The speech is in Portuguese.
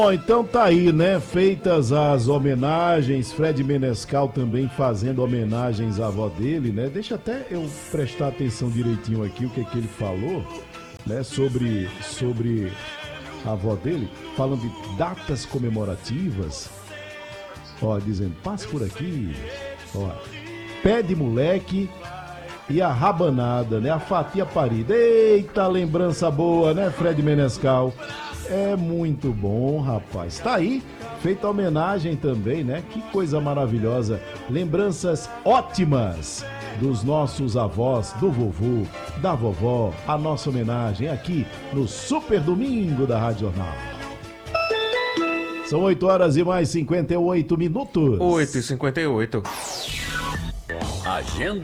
Bom, então tá aí, né? Feitas as homenagens, Fred Menescal também fazendo homenagens à avó dele, né? Deixa até eu prestar atenção direitinho aqui o que é que ele falou, né? Sobre a avó dele, falando de datas comemorativas. Ó, dizendo, passe por aqui, ó, pé de moleque e a rabanada, né? A fatia parida. Eita, lembrança boa, né, Fred Menescal? É muito bom, rapaz. Tá aí, feita a homenagem também, né? Que coisa maravilhosa. Lembranças ótimas dos nossos avós, do vovô, da vovó. A nossa homenagem aqui no Super Domingo da Rádio Jornal. São 8 horas e mais 58 minutos. 8h58. Agenda